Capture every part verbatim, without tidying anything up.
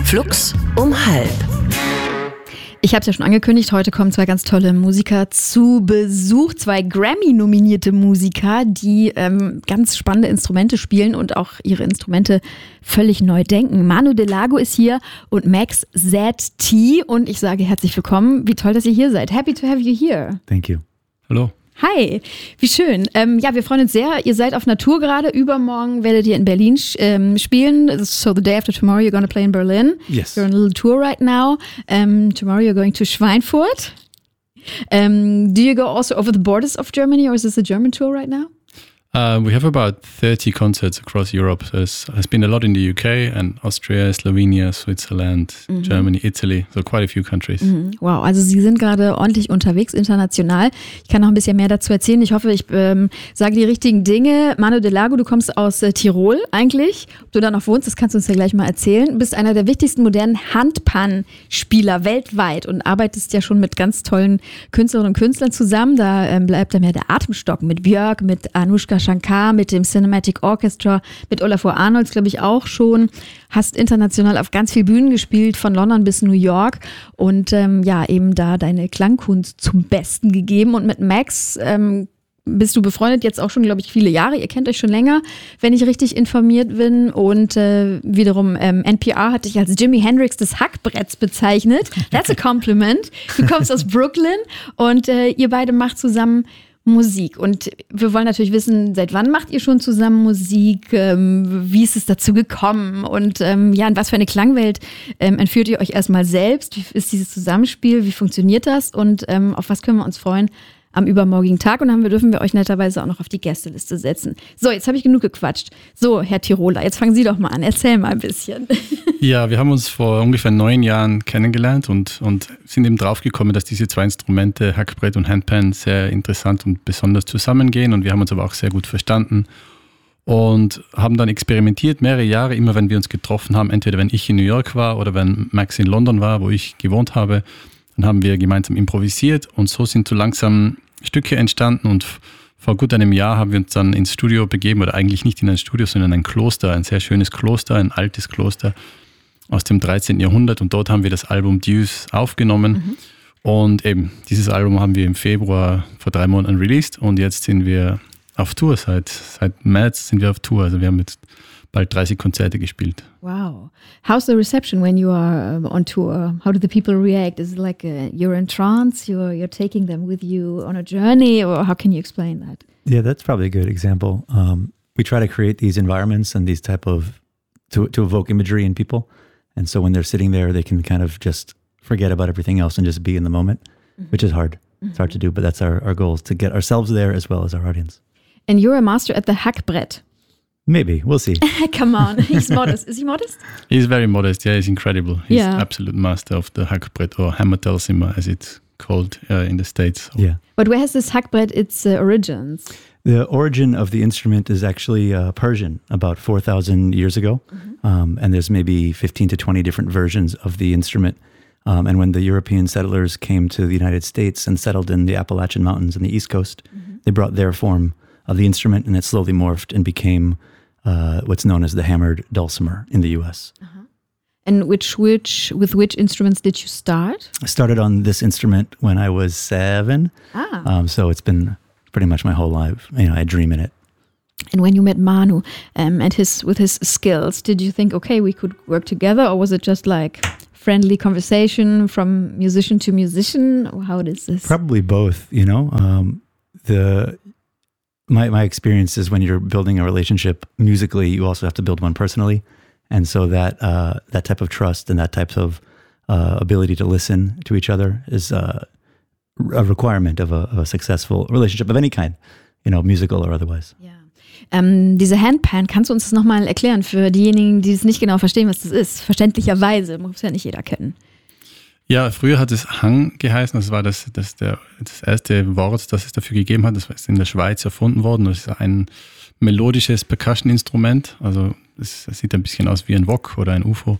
Flux um halb. Ich habe es ja schon angekündigt, heute kommen zwei ganz tolle Musiker zu Besuch. Zwei Grammy-nominierte Musiker, die ähm, ganz spannende Instrumente spielen und auch ihre Instrumente völlig neu denken. Manu Delago ist hier und Max Z T. Und ich sage herzlich willkommen. Wie toll, dass ihr hier seid. Happy to have you here. Thank you. Hallo. Hi, wie schön. Ähm, ja, wir freuen uns sehr. Ihr seid auf einer Tour gerade. Übermorgen werdet ihr in Berlin ähm, spielen. So the day after tomorrow you're going to play in Berlin. Yes. You're on a little tour right now. Um, tomorrow you're going to Schweinfurt. Um, do you go also over the borders of Germany, or is this a German tour right now? Uh, we have about thirty concerts across Europe. So there's has been a lot in the U K and Austria, Slovenia, Switzerland, mhm. Germany, Italy. So quite a few countries. Mhm. Wow, also Sie sind gerade ordentlich unterwegs, international. Ich kann noch ein bisschen mehr dazu erzählen. Ich hoffe, ich ähm, sage die richtigen Dinge. Manu Delago, du kommst aus äh, Tirol eigentlich. Ob du da noch wohnst, das kannst du uns ja gleich mal erzählen. Du bist einer der wichtigsten modernen Handpan-Spieler weltweit und arbeitest ja schon mit ganz tollen Künstlerinnen und Künstlern zusammen. Da ähm, bleibt dann ja der Atemstock mit Björk, mit Anushka Shankar, mit dem Cinematic Orchestra, mit Olafur Arnolds, glaube ich, auch schon. Hast international auf ganz vielen Bühnen gespielt, von London bis New York und ähm, ja, eben da deine Klangkunst zum Besten gegeben. Und mit Max ähm, bist du befreundet jetzt auch schon, glaube ich, viele Jahre. Ihr kennt euch schon länger, wenn ich richtig informiert bin. Und äh, wiederum ähm, N P R hat dich als Jimi Hendrix des Hackbretts bezeichnet. That's a compliment. Du kommst aus Brooklyn und äh, ihr beide macht zusammen Musik. Und wir wollen natürlich wissen, seit wann macht ihr schon zusammen Musik? Ähm, wie ist es dazu gekommen? Und ähm, ja, in was für eine Klangwelt ähm, entführt ihr euch erstmal selbst? Wie ist dieses Zusammenspiel? Wie funktioniert das? Und ähm, auf was können wir uns freuen am übermorgigen Tag? Und dann dürfen wir euch netterweise auch noch auf die Gästeliste setzen. So, jetzt habe ich genug gequatscht. So, Herr Tiroler, jetzt fangen Sie doch mal an. Erzähl mal ein bisschen. Ja, wir haben uns vor ungefähr neun Jahren kennengelernt und, und sind eben draufgekommen, dass diese zwei Instrumente, Hackbrett und Handpan, sehr interessant und besonders zusammengehen. Und wir haben uns aber auch sehr gut verstanden und haben dann experimentiert mehrere Jahre, immer wenn wir uns getroffen haben, entweder wenn ich in New York war oder wenn Max in London war, wo ich gewohnt habe. Dann haben wir gemeinsam improvisiert und so sind so langsam Stücke entstanden und vor gut einem Jahr haben wir uns dann ins Studio begeben, oder eigentlich nicht in ein Studio, sondern ein Kloster, ein sehr schönes Kloster, ein altes Kloster aus dem dreizehnten Jahrhundert, und dort haben wir das Album Deuce aufgenommen mhm. und eben dieses Album haben wir im Februar vor drei Monaten released und jetzt sind wir auf Tour, seit, seit März sind wir auf Tour, also wir haben jetzt bald dreißig Konzerte gespielt. Wow. How's the reception when you are on tour? How do the people react? Is it like a, you're in trance, you're, you're taking them with you on a journey, or how can you explain that? Yeah, that's probably a good example. Um, we try to create these environments and these type of, to, to evoke imagery in people. And so when they're sitting there, they can kind of just forget about everything else and just be in the moment, mm-hmm. which is hard. Mm-hmm. It's hard to do, but that's our, our goal, is to get ourselves there as well as our audience. And you're a master at the Hackbrett. Maybe, we'll see. Come on, he's modest. Is he modest? He's very modest, yeah, he's incredible. He's yeah. absolute master of the Hackbrett, or Hammertelzimmer as it's called uh, in the States. Yeah. But where has this Hackbrett its uh, origins? The origin of the instrument is actually uh, Persian, about four thousand years ago. Mm-hmm. Um, and there's maybe fifteen to twenty different versions of the instrument. Um, and when the European settlers came to the United States and settled in the Appalachian Mountains on the East Coast, mm-hmm. they brought their form of the instrument, and it slowly morphed and became Uh, what's known as the hammered dulcimer in the U S. Uh-huh. And which, which, with which instruments did you start? I started on this instrument when I was seven. Ah. Um, so it's been pretty much my whole life. You know, I dream in it. And when you met Manu um, and his with his skills, did you think, okay, we could work together, or was it just like friendly conversation from musician to musician? How is this? Probably both. You know, um, the. My my experience is when you're building a relationship musically, you also have to build one personally, and so that uh, that type of trust and that type of uh, ability to listen to each other is uh, a requirement of a, of a successful relationship of any kind, you know, musical or otherwise. Ja. Ähm, diese Handpan, kannst du uns das nochmal erklären für diejenigen, die es nicht genau verstehen, was das ist? Verständlicherweise, muss ja nicht jeder kennen. Ja, früher hat es Hang geheißen, das war das, das, der, das erste Wort, das es dafür gegeben hat, das ist in der Schweiz erfunden worden. Das ist ein melodisches Percussion-Instrument, also es sieht ein bisschen aus wie ein Wok oder ein U F O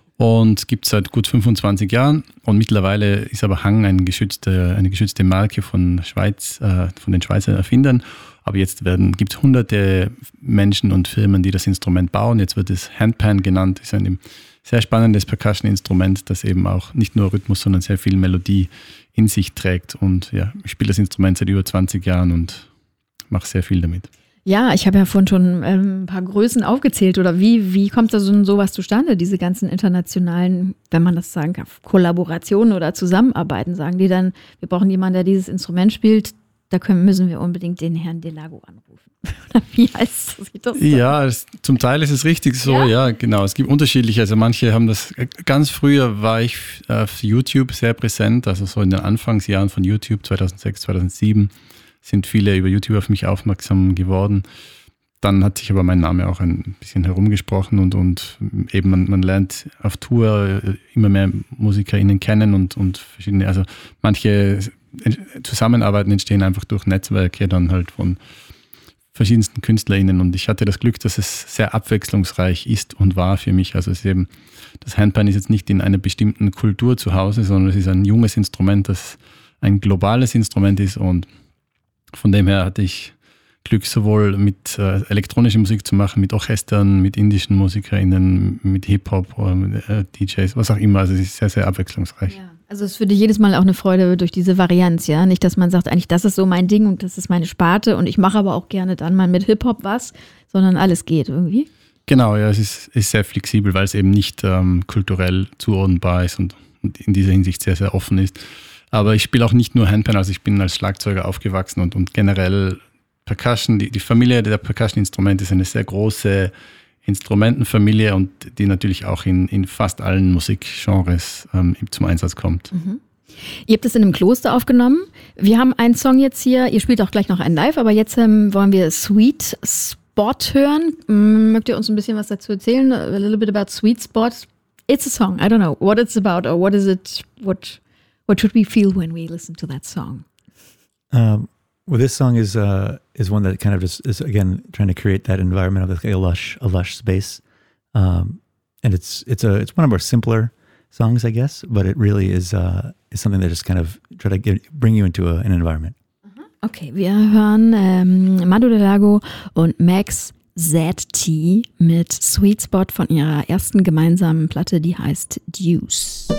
und gibt es seit gut fünfundzwanzig Jahren, und mittlerweile ist aber Hang ein geschützte, eine geschützte Marke von, Schweiz, äh, von den Schweizer Erfindern, aber jetzt gibt es hunderte Menschen und Firmen, die das Instrument bauen. Jetzt wird es Handpan genannt, ist ein sehr spannendes Percussion-Instrument, das eben auch nicht nur Rhythmus, sondern sehr viel Melodie in sich trägt. Und ja, ich spiele das Instrument seit über zwanzig Jahren und mache sehr viel damit. Ja, ich habe ja vorhin schon ähm, ein paar Größen aufgezählt. Oder wie, wie kommt da so sowas zustande, diese ganzen internationalen, wenn man das sagen kann, Kollaborationen oder Zusammenarbeiten? Sagen die dann, wir brauchen jemanden, der dieses Instrument spielt, da können, müssen wir unbedingt den Herrn Delago anrufen. Wie heißt das? Ja, es, zum Teil ist es richtig so, ja? ja, genau. Es gibt unterschiedliche, also manche haben das, ganz früher war ich auf YouTube sehr präsent, also so in den Anfangsjahren von YouTube, zweitausendsechs, zweitausendsieben, sind viele über YouTube auf mich aufmerksam geworden. Dann hat sich aber mein Name auch ein bisschen herumgesprochen und, und eben man, man lernt auf Tour immer mehr MusikerInnen kennen und, und verschiedene, also manche Zusammenarbeiten entstehen einfach durch Netzwerke dann halt von verschiedensten KünstlerInnen und ich hatte das Glück, dass es sehr abwechslungsreich ist und war für mich. Also es ist eben, das Handpan ist jetzt nicht in einer bestimmten Kultur zu Hause, sondern es ist ein junges Instrument, das ein globales Instrument ist und von dem her hatte ich Glück, sowohl mit äh, elektronischer Musik zu machen, mit Orchestern, mit indischen MusikerInnen, mit Hip-Hop, äh, D Js, was auch immer. Also es ist sehr, sehr abwechslungsreich. Ja. Also es ist für dich jedes Mal auch eine Freude durch diese Varianz, ja? Nicht, dass man sagt, eigentlich das ist so mein Ding und das ist meine Sparte und ich mache aber auch gerne dann mal mit Hip-Hop was, sondern alles geht irgendwie. Genau, ja, es ist, ist sehr flexibel, weil es eben nicht ähm, kulturell zuordnenbar ist und, und in dieser Hinsicht sehr, sehr offen ist. Aber ich spiele auch nicht nur Handpan, also ich bin als Schlagzeuger aufgewachsen und, und generell Percussion, die, die Familie der Percussion-Instrumente ist eine sehr große Instrumentenfamilie und die natürlich auch in, in fast allen Musikgenres ähm, zum Einsatz kommt. Mhm. Ihr habt es in einem Kloster aufgenommen. Wir haben einen Song jetzt hier, ihr spielt auch gleich noch einen live, aber jetzt ähm, wollen wir Sweet Spot hören. Mögt ihr uns ein bisschen was dazu erzählen? A little bit about Sweet Spot. It's a song, I don't know what it's about or what is it, what, what should we feel when we listen to that song? Um. Well, this song is uh, is one that kind of just is again trying to create that environment of like a lush a lush space, um, and it's it's a it's one of our simpler songs, I guess, but it really is uh, is something that just kind of try to get, bring you into a, an environment. Okay, wir hören ähm, Manu Delago und Max Z T mit Sweet Spot von ihrer ersten gemeinsamen Platte, die heißt Deuce.